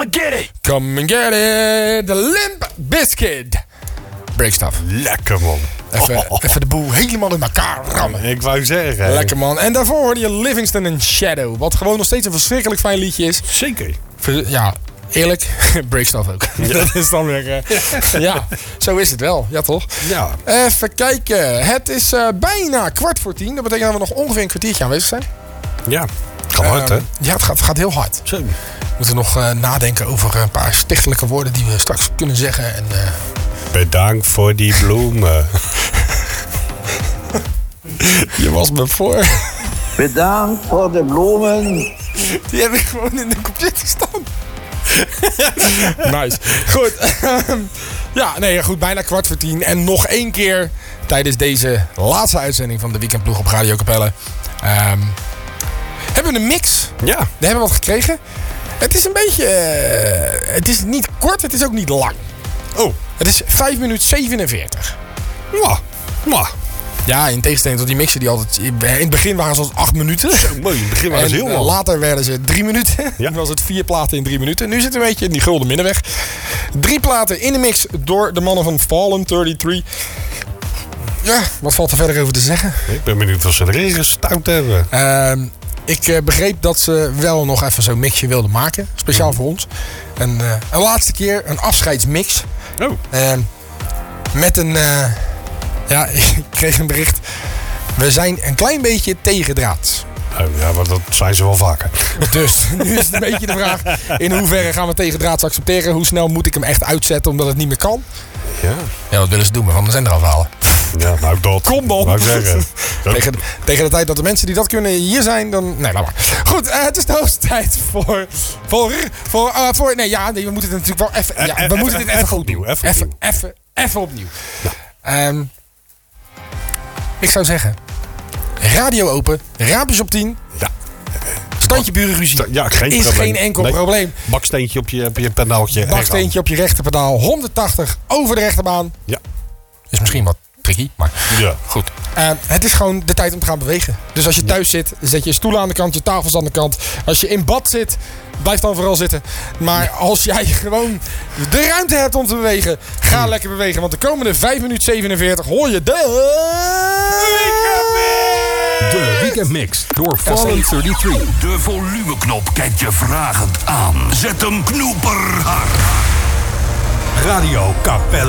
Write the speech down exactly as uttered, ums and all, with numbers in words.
Come and get it. Come and get it. The Limp Bizkit. Breakstuff. Lekker, man. Even, oh, oh, oh. even de boel helemaal in elkaar rammen. Ik wou zeggen. Lekker, man. En daarvoor hoorde je Livingston and Shadow. Wat gewoon nog steeds een verschrikkelijk fijn liedje is. Zeker. Ja, eerlijk. Breakstuff ook. Ja. Dat is dan weer... Uh, ja, zo is het wel. Ja, toch? Ja. Even kijken. Het is uh, bijna kwart voor tien. Dat betekent dat we nog ongeveer een kwartiertje aanwezig zijn. Ja. Het gaat hard, uh, hè? Ja, het gaat, het gaat heel hard. Zo. We moeten nog uh, nadenken over een paar stichtelijke woorden die we straks kunnen zeggen. En, uh... Bedankt voor die bloemen. Je was me voor. Bedankt voor de bloemen. Die heb ik gewoon in de computer staan. Nice. Goed. Ja, nee, goed. Bijna kwart voor tien. En nog één keer tijdens deze laatste uitzending van de Weekendploeg op Radio Capelle. Um, hebben we een mix. Ja. We hebben wat gekregen. Het is een beetje... Uh, het is niet kort, het is ook niet lang. Oh. Het is vijf minuten zevenenveertig. Ja. Ja. Ja, in tegenstelling tot die mixen die altijd... In het begin waren ze acht minuten. Zo mooi, in het begin waren ze heel en lang. Later werden ze drie minuten. Ja. Dan was het vier platen in drie minuten. Nu zit een beetje in die gulden middenweg. Drie platen in de mix door de mannen van Fallen drieëndertig. Ja, wat valt er verder over te zeggen? Ik ben benieuwd wat ze erin gestout hebben. Uh, ik uh, begreep dat ze wel nog even zo'n mixje wilden maken. Speciaal mm. voor ons. En, uh, een laatste keer een afscheidsmix. Oh. Uh, met een... Uh, ja, ik kreeg een bericht. We zijn een klein beetje tegendraads. Oh, ja, maar dat zijn ze wel vaker. Dus nu is het een beetje de vraag. In hoeverre gaan we tegendraads accepteren? Hoe snel moet ik hem echt uitzetten omdat het niet meer kan? Ja. Ja, wat willen ze doen? We gaan de zender afhalen. Ja, nou dat. Kom dan. Wou ik zeggen. tegen, tegen de tijd dat de mensen die dat kunnen hier zijn, dan... Nee, laat maar. Goed, uh, het is de hoogste tijd voor... Voor... voor, uh, voor nee, ja, nee, we moeten het natuurlijk wel even... Ja, we even, moeten dit even, even goed opnieuw. doen. Even Even, opnieuw. even, even opnieuw. Ja. Um, ik zou zeggen... Radio open, raampjes op tien. Ja. Standje burenruzie. Ja, geen is probleem. geen enkel nee. probleem. Baksteentje op je, op je pedaaltje. Baksteentje op je rechterpedaal. honderdtachtig over de rechterbaan. Ja. Is misschien wat tricky, maar Ja. goed. Uh, het is gewoon de tijd om te gaan bewegen. Dus als je thuis zit, zet je stoelen aan de kant, je tafels aan de kant. Als je in bad zit, blijf dan vooral zitten. Maar als jij gewoon de ruimte hebt om te bewegen, ga lekker bewegen. Want de komende vijf minuten zevenenveertig hoor je de... De Weekendmix door Fallen drieëndertig. De volumeknop kijkt je vragend aan. Zet hem knoeperhard. Radio Capelle.